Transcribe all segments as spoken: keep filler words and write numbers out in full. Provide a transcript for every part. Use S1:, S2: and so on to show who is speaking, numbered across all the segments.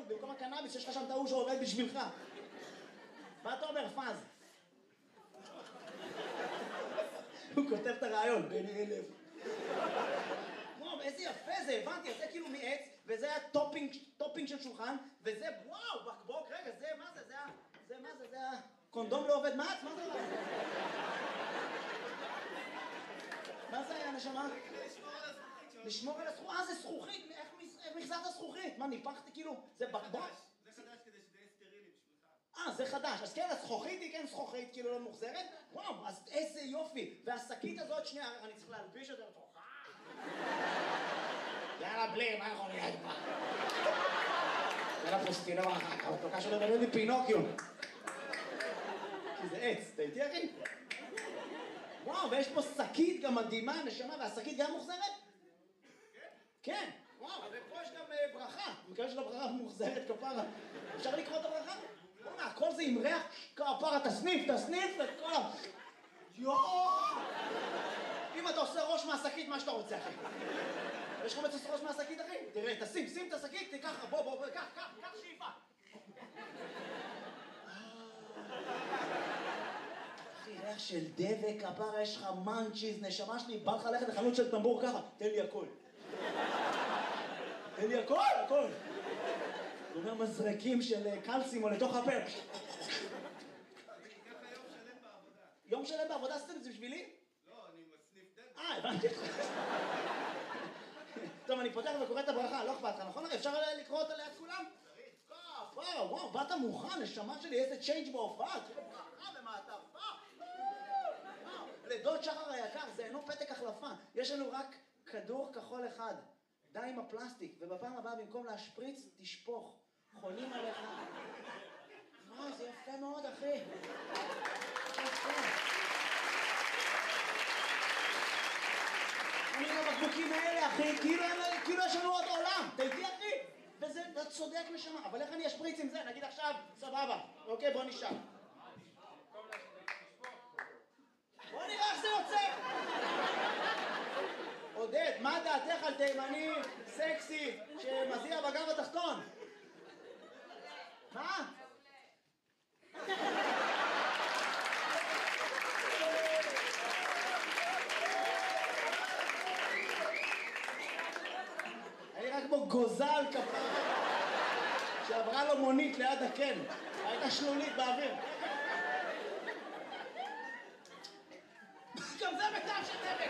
S1: במקום הקנאביס, יש לך שם טעו שעובד בשבילך. מה אתה אומר, פאז? הוא כותב את הרעיון, בין אלף. וואו, איזה יפה זה, הבנתי, זה כאילו מעץ, וזה היה טופינג, טופינג של שולחן, וזה, וואו, בקבוק, רגע, זה, מה זה, זה, זה, מה זה, זה, קונדום לא עובד מעץ, מה זה? מה זה היה, נשמה? לשמור על הזכוכית, אה, זה זכוכית, איך מחזרת זכוכית? מה, ניפחתי כאילו, זה בקבוק?
S2: זה חדש כדי שזה יהיה סטרילי בשבילך.
S1: אה, זה חדש, אז כן, הזכוכית היא כן זכוכית, כאילו לא מוחזרת? וואו, אז איזה יופי, והשקית הזאת, שנייה, אני צריך להלביש את זה לתוכה. יאללה, בלי, מה יכול להיות פה? יאללה, פוסטינור אחר כך, הוא קשור לדבר לי פינוקיו. כי זה עץ, אתה איתי אחי? וואו, ויש פה שקית גם מדהימה, נשמה, והשקית גם מוחזרת? כן, וואו, ופה יש גם ברכה, מקווה של הברכה מוחזרת כפרה. אפשר לקרוא את הברכה? בוא'נה, הכל זה עם ריח כפרה, תסניף, תסניף את כל ה... יואו! אם אתה עושה ראש מהשקית, מה שאתה רוצה, אחי? יש לך מצוס ראש מהשקית, אחי? תראה, תשים, שים את השקית, תיקח, בוא, בוא, בוא, קח, קח, קח שאיפה. אחי, ריח של דבק, כפרה, יש לך מנצ'יז, נשמה שלי, בא לך ללכת לחנות של טמבור ככה, תן לי הכל. תן לי הכל, הכל. הוא אומר מזרקים של קלסימו לתוך הפה.
S2: ככה יום שלם בעבודה.
S1: יום שלם בעבודה עשיתם את זה בשבילי?
S2: לא, אני מסניף דלק.
S1: אה, הבנתי. טוב, אני פותח וקורא את הברכה, לא אכפת לך, נכון? אפשר לקרוא אותה ליד כולם? וואו, וואו, באת מוכן, נשמה שלי, איזה צ'יינג' בהופעה, תראה ברכה במעטפה. לדוד שחר היקר, זה אינו פתק החלפה, יש לנו רק כדור כחול אחד, די עם הפלסטיק, ובפעם הבאה במקום להשפריץ, תשפוך, חונים עליך. וואו, זה יפה מאוד, אחי. יפה. אני עם הבקבוקים האלה, אחי, כאילו יש לנו עוד עולם, אתה איתי, אחי? וזה, אתה צודק נשמה, אבל איך אני אשפריץ עם זה? נגיד עכשיו, סבבה, אוקיי, בוא נשאר. בוא נראה איך זה יוצא. עודד, מה דעתך על תימני סקסי שמזיע בגב התחתון? מה? אני רק כמו גוזל כפרה שעברה לו מונית ליד הקן, הייתה שלולית באוויר. גם זה בטעם של דבק.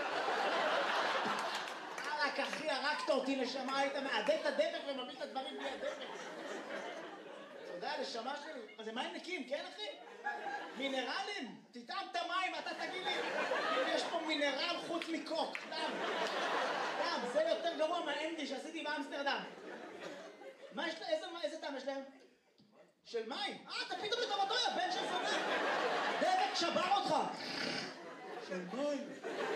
S1: רק אחי, הרגת אותי נשמה, היית מעדד את הדבק ומביא את הדברים בלי הדבק. תודה, נשמה שלי. אז זה מים נקיים, כן אחי? מינרלים? תטעם את המים, אתה תגיד לי. אם יש פה מינרל חוץ מקוק, דם. דם, זה יותר גרוע מהאנדי שעשיתי באמסטרדם. מה יש להם? איזה טעם יש להם? של מים? אה, אתה פתאום לטובתו, יא בן של זונה. דבק שבר אותך. של מים.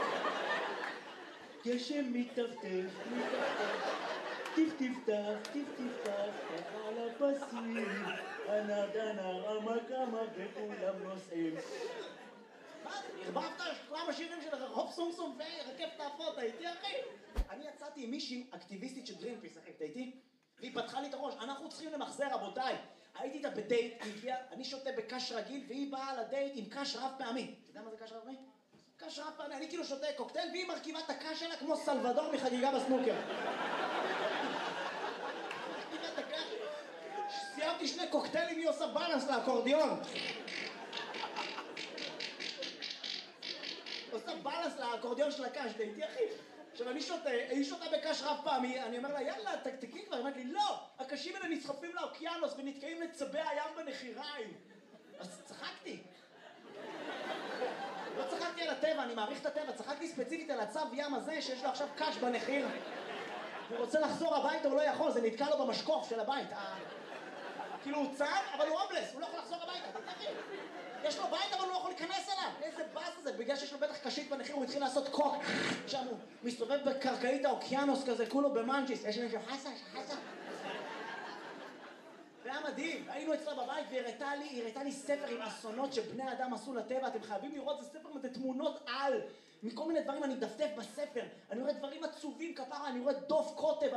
S1: גשם מטפטף, מטפטף. טיף טיפטף, טיף טיפטף, ככה על הפסים. הנר דנר, עמק עמק וכולם נוסעים. מה? הרבבת כמה שירים שלך, הופ סום סום ורקף תעפות, הייתי אחי? אני יצאתי עם מישהי אקטיביסטית של גרינפיס, אחי, אתה איתי? והיא פתחה לי את הראש, אנחנו צריכים למחזר, רבותיי. הייתי איתה בדייט, היא הגיעה, אני שותה בקש רגיל, והיא באה לדייט עם קש רב פעמי. אתה יודע מה זה קש רב פעמי? קש רב פעמי, אני כאילו שותה קוקטייל, והיא מרכיבה את הקש שלה כמו סלבדור מחגיגה בסנוקר. סיימתי שני קוקטיילים, היא עושה בלנס לאקורדיון. עושה בלנס לאקורדיון של הקש, אתה איתי אחי? עכשיו אני שותה, היא שותה בקש רב פעמי, אני אומר לה יאללה תקתקי כבר, היא אומרת לי לא, הקשים האלה נסחפים לאוקיינוס ונתקעים לצבי הים בנחיריים. אז צחקתי. לא צחקתי על הטבע, אני מעריך את הטבע, צחקתי ספציפית על הצב ים הזה שיש לו עכשיו קש בנחיר. הוא רוצה לחזור הביתה, הוא לא יכול, זה נתקע לו במשקוף של הבית. כאילו הוא צב, אבל הוא הומלס, הוא לא יכול לחזור הביתה, אתה תגיד. יש לו בית, אבל הוא לא יכול להיכנס אליו. איזה באס זה, בגלל שיש לו בטח קשית בנחיר, הוא התחיל לעשות קוק. שם הוא מסתובב בקרקעית האוקיינוס כזה, כולו במנג'יס. יש מישהו חסה, חסה. זה היה מדהים, היינו אצלה בבית והיא הראתה לי, היא הראתה לי ספר עם אסונות שבני אדם עשו לטבע, אתם חייבים לראות, זה ספר עם תמונות על, מכל מיני דברים, אני מדפדף בספר, אני רואה דברים עצובים כפרה, אני רואה דוב קוטב,